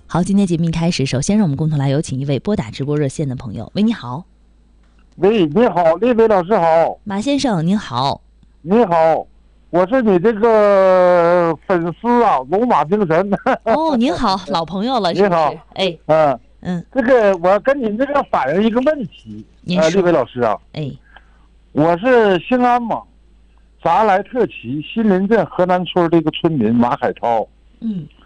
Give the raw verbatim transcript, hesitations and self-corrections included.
好，今天节目一开始，首先让我们共同来有请一位拨打直播热线的朋友。喂，你好。 喂，你好，丽伟老师好。 马先生您好。 你好，我是你这个粉丝啊，龙马精神。 哦，您好，老朋友了，是不是？ 你好， 哎， 嗯嗯， 这个我跟您这个反映一个问题，呃， 您说丽伟老师啊， 哎， 我是兴安网扎莱特旗新林镇河南村的一个村民马海涛。 嗯，